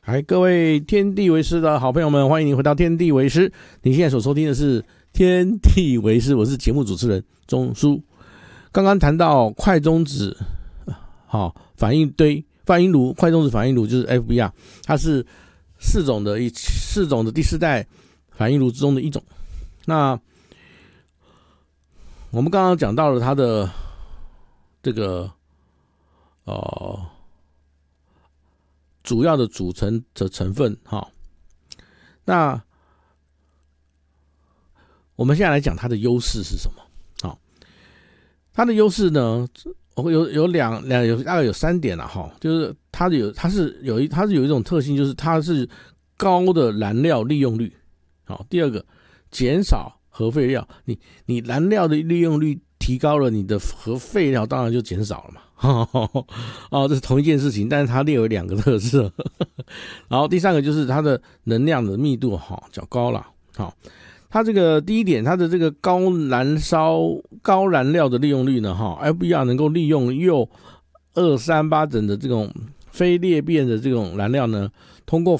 嗨，各位天地为师的好朋友们，欢迎您回到天地为师。你现在所收听的是天地为师，我是节目主持人钟书。刚刚谈到快中子，反应炉，快中子反应炉就是 FBR， 它是四种的第四代反应炉之中的一种。那我们刚刚讲到了它的这个主要的组成的成分那我们现在来讲它的优势是什么？它的优势呢，有大概有3点就是它是有一种特性，就是它是高的燃料利用率。第二个，减少核废料，你燃料的利用率提高了，你的核废料当然就减少了嘛。这是同一件事情，但是它列为2个特色。然后第3个就是它的能量的密度较高了。它这个第一点，它的这个高燃料的利用率呢，FBR 能够利用铀238等的这种非裂变的这种燃料呢，通过